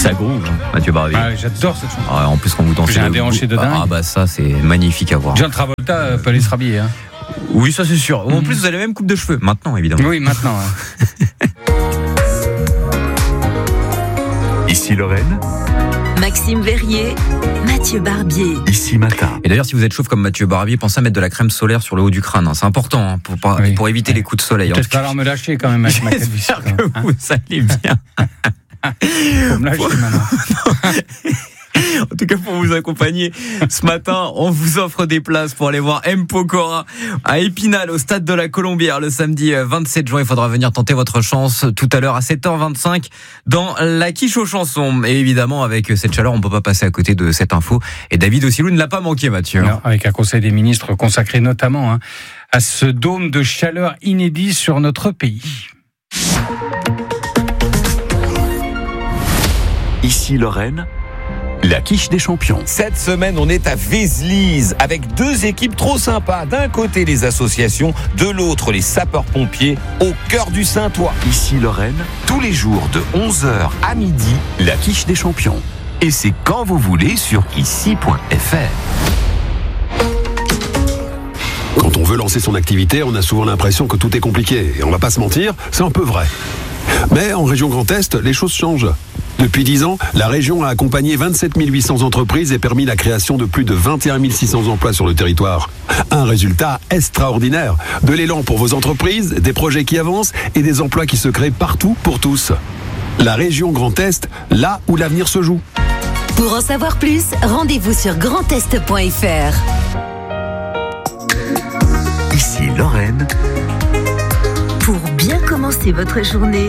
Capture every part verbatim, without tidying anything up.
Ça groove, Mathieu Barbier. Ah, j'adore cette chanson. Ah, en plus, quand vous dansez. J'ai un le déhanché de dingue. Ah, bah ça, c'est magnifique à voir. John Travolta euh, peut aller se rhabiller. Hein. Oui, ça c'est sûr. En plus, vous avez la même coupe de cheveux. Maintenant, évidemment. Oui, maintenant. Hein. Ici Lorraine. Maxime Verrier, Mathieu Barbier. Ici Matin. Et d'ailleurs, si vous êtes chauve comme Mathieu Barbier, pensez à mettre de la crème solaire sur le haut du crâne. Hein. C'est important hein, pour, pour, oui. pour éviter oui. les coups de soleil. Peut-être falloir me lâcher quand même avec ma J'espère que hein. vous allez bien. Faut me lâcher pour... maintenant. En tout cas, pour vous accompagner ce matin, on vous offre des places pour aller voir M. Pokora à Épinal, au stade de la Colombière, le samedi vingt-sept juin. Il faudra venir tenter votre chance tout à l'heure à sept heures vingt-cinq dans la quiche aux chansons. Et évidemment, avec cette chaleur, on ne peut pas passer à côté de cette info. Et David Ossilou ne l'a pas manqué, Mathieu. Non, avec un conseil des ministres consacré notamment hein, à ce dôme de chaleur inédit sur notre pays. Ici Lorraine. La quiche des champions. Cette semaine, on est à Vézelise avec deux équipes trop sympas. D'un côté, les associations, de l'autre, les sapeurs-pompiers au cœur du Saintois. Ici Lorraine, tous les jours de onze heures à midi, la quiche des champions. Et c'est quand vous voulez sur ici point f r. Quand on veut lancer son activité, on a souvent l'impression que tout est compliqué. Et on va pas se mentir, c'est un peu vrai. Mais en région Grand Est, les choses changent. Depuis dix ans, la région a accompagné vingt-sept mille huit cents entreprises et permis la création de plus de vingt et un mille six cents emplois sur le territoire. Un résultat extraordinaire. De l'élan pour vos entreprises, des projets qui avancent et des emplois qui se créent partout pour tous. La région Grand Est, là où l'avenir se joue. Pour en savoir plus, rendez-vous sur grand est point f r. Ici Lorraine. Pour bien commencer votre journée,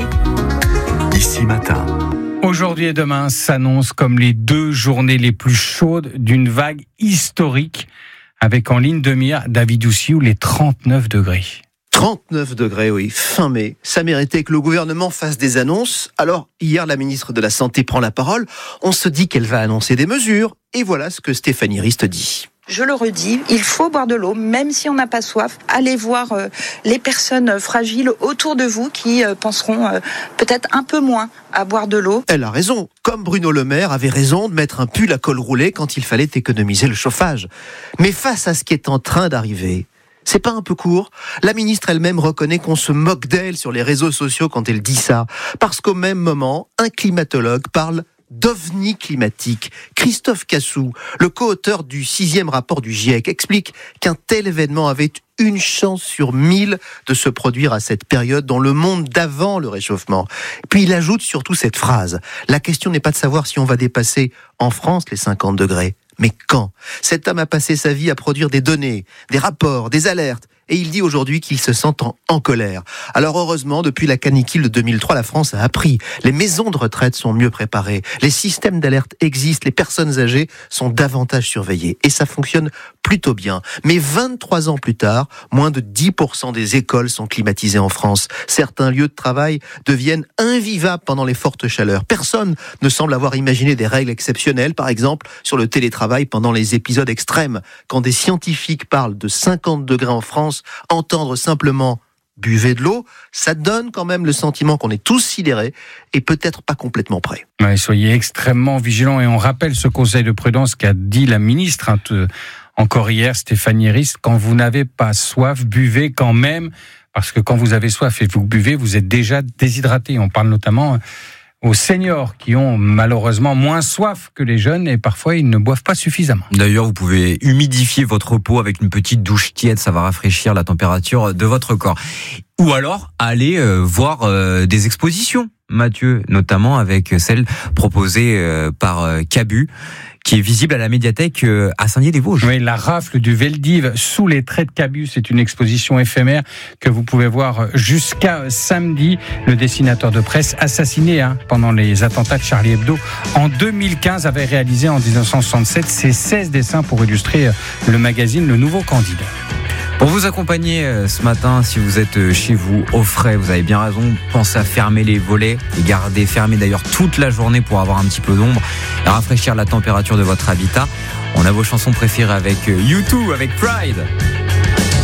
Ici Matin. Aujourd'hui et demain s'annoncent comme les deux journées les plus chaudes d'une vague historique, avec en ligne de mire David Ossilou les trente-neuf degrés. trente-neuf degrés, oui, fin mai. Ça méritait que le gouvernement fasse des annonces. Alors, hier, la ministre de la Santé prend la parole. On se dit qu'elle va annoncer des mesures. Et voilà ce que Stéphanie Rist dit. Je le redis, il faut boire de l'eau, même si on n'a pas soif. Allez voir euh, les personnes fragiles autour de vous qui euh, penseront euh, peut-être un peu moins à boire de l'eau. Elle a raison. Comme Bruno Le Maire avait raison de mettre un pull à col roulé quand il fallait économiser le chauffage. Mais face à ce qui est en train d'arriver, c'est pas un peu court ? La ministre elle-même reconnaît qu'on se moque d'elle sur les réseaux sociaux quand elle dit ça. Parce qu'au même moment, un climatologue parle d'ovni climatique. Christophe Cassou, le co-auteur du sixième rapport du GIEC, explique qu'un tel événement avait une chance sur mille de se produire à cette période dans le monde d'avant le réchauffement. Puis il ajoute surtout cette phrase. La question n'est pas de savoir si on va dépasser en France les cinquante degrés, mais quand ? Cet homme a passé sa vie à produire des données, des rapports, des alertes. Et il dit aujourd'hui qu'il se sent en, en colère. Alors heureusement, depuis la canicule de deux mille trois, la France a appris. Les maisons de retraite sont mieux préparées. Les systèmes d'alerte existent. Les personnes âgées sont davantage surveillées. Et ça fonctionne plutôt bien. Mais vingt-trois ans plus tard, moins de dix pour cent des écoles sont climatisées en France. Certains lieux de travail deviennent invivables pendant les fortes chaleurs. Personne ne semble avoir imaginé des règles exceptionnelles, par exemple, sur le télétravail pendant les épisodes extrêmes. Quand des scientifiques parlent de cinquante degrés en France, entendre simplement « buvez de l'eau », ça donne quand même le sentiment qu'on est tous sidérés et peut-être pas complètement prêts. Ouais, soyez extrêmement vigilants et on rappelle ce conseil de prudence qu'a dit la ministre hein, te, encore hier, Stéphanie Rist, quand vous n'avez pas soif, buvez quand même, parce que quand vous avez soif et vous buvez, vous êtes déjà déshydraté. On parle notamment aux seniors qui ont malheureusement moins soif que les jeunes et parfois ils ne boivent pas suffisamment. D'ailleurs, vous pouvez humidifier votre peau avec une petite douche tiède, ça va rafraîchir la température de votre corps. Ou alors, aller euh, voir euh, des expositions, Mathieu, notamment avec celle proposée euh, par euh, Cabu, qui est visible à la médiathèque euh, à Saint-Dié-des-Vosges. Oui, la rafle du Veldiv sous les traits de Cabu, c'est une exposition éphémère que vous pouvez voir jusqu'à samedi. Le dessinateur de presse assassiné hein, pendant les attentats de Charlie Hebdo en deux mille quinze avait réalisé en dix-neuf cent soixante-sept ses seize dessins pour illustrer le magazine Le Nouveau Candidat. Pour vous accompagner ce matin, si vous êtes chez vous au frais, vous avez bien raison, pensez à fermer les volets et garder fermé d'ailleurs toute la journée pour avoir un petit peu d'ombre et rafraîchir la température de votre habitat. On a vos chansons préférées avec U deux, avec Pride.